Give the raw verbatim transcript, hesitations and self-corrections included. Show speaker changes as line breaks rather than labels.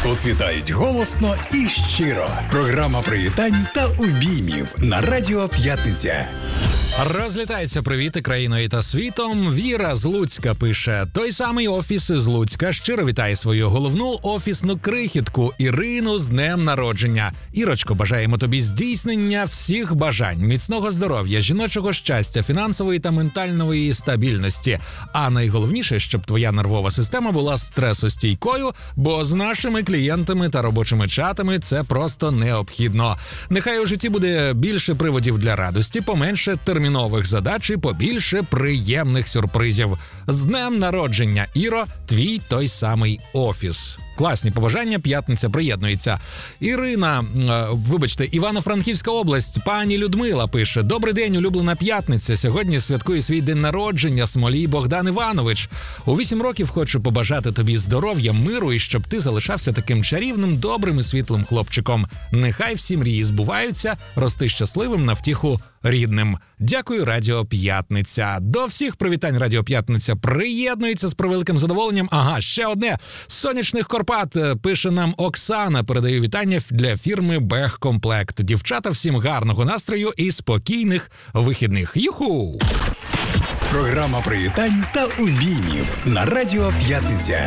Тут вітають голосно і щиро. Програма привітань та обіймів на Радіо П'ятниця.
Розлітається привіти країною та світом. Віра з Луцька пише: той самий офіс із Луцька щиро вітає свою головну офісну крихітку Ірину з днем народження. Ірочко, бажаємо тобі здійснення всіх бажань, міцного здоров'я, жіночого щастя, фінансової та ментальної стабільності. А найголовніше, щоб твоя нервова система була стресостійкою, бо з нашими клієнтами та робочими чатами це просто необхідно. Нехай у житті буде більше приводів для радості, поменше термінів. Нових задач і побільше приємних сюрпризів. З днем народження, Іро, твій той самий офіс. Класні побажання, п'ятниця приєднується. Ірина, вибачте, Івано-Франківська область, пані Людмила пише: добрий день, улюблена п'ятниця. Сьогодні святкує свій день народження Смолій Богдан Іванович. У вісім років хочу побажати тобі здоров'я, миру і щоб ти залишався таким чарівним, добрим і світлим хлопчиком. Нехай всі мрії збуваються, рости щасливим на втіху рідним. Дякую, Радіо П'ятниця. До всіх привітань Радіо П'ятниця приєднується з превеликим задоволенням. Ага, ще одне. З сонячних Карпат пише нам Оксана. Передаю вітання для фірми Бехкомплект. Дівчата, всім гарного настрою і спокійних вихідних. Юху!
Програма привітань та обіймів на Радіо П'ятниця.